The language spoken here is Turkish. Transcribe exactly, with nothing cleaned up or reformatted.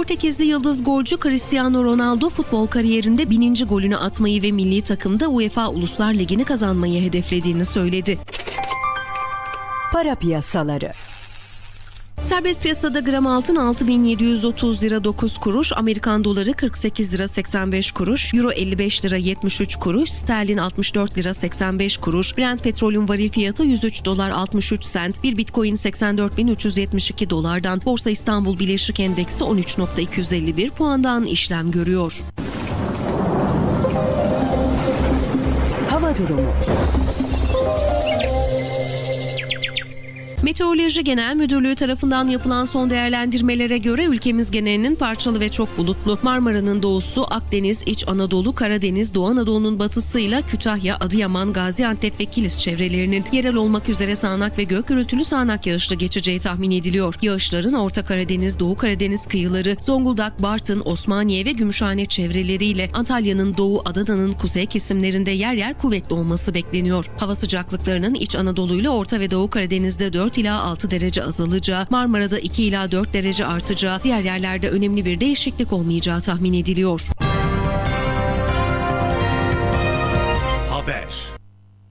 Portekizli yıldız golcü Cristiano Ronaldo futbol kariyerinde bininci golünü atmayı ve milli takımda UEFA Uluslar Ligi'ni kazanmayı hedeflediğini söyledi. Para piyasaları. Serbest piyasada gram altın altı bin yedi yüz otuz lira dokuz kuruş, Amerikan doları kırk sekiz lira seksen beş kuruş, euro elli beş lira yetmiş üç kuruş, sterlin altmış dört lira seksen beş kuruş, Brent petrolün varil fiyatı yüz üç dolar altmış üç sent, bir bitcoin seksen dört bin üç yüz yetmiş iki dolardan, Borsa İstanbul Birleşik Endeksi on üç nokta iki yüz elli bir puandan işlem görüyor. Hava durumu. Meteoroloji Genel Müdürlüğü tarafından yapılan son değerlendirmelere göre ülkemiz genelinin parçalı ve çok bulutlu. Marmara'nın doğusu, Akdeniz, İç Anadolu, Karadeniz, Doğu Anadolu'nun batısıyla Kütahya, Adıyaman, Gaziantep ve Kilis çevrelerinin yerel olmak üzere sağanak ve gök gürültülü sağanak yağışlı geçeceği tahmin ediliyor. Yağışların Orta Karadeniz, Doğu Karadeniz kıyıları, Zonguldak, Bartın, Osmaniye ve Gümüşhane çevreleriyle Antalya'nın doğu, Adana'nın kuzey kesimlerinde yer yer kuvvetli olması bekleniyor. Hava sıcaklıklarının İç Anadolu ile Orta ve Doğu Karadeniz'de dört ila altı derece azalacağı, Marmara'da iki ila dört derece artacağı, diğer yerlerde önemli bir değişiklik olmayacağı tahmin ediliyor.